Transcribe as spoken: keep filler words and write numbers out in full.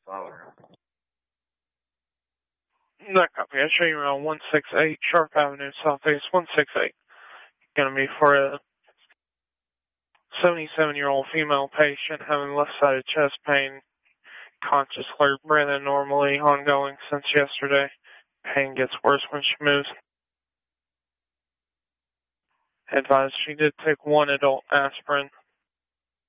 That copy. I show you around one sixty-eight Sharp Avenue, Southeast one sixty-eight. Going to be for a seventy-seven-year-old female patient having left-sided chest pain, conscious, clear breathing normally, ongoing since yesterday. Pain gets worse when she moves. Advised she did take one adult aspirin.